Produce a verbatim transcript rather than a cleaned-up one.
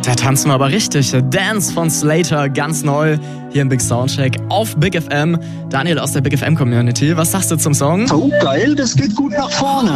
Da tanzen wir aber richtig. Dance von Slater, ganz neu, hier im Big Soundcheck auf Big F M. Daniel aus der Big F M Community, was sagst du zum Song? Oh, geil, das geht gut nach vorne.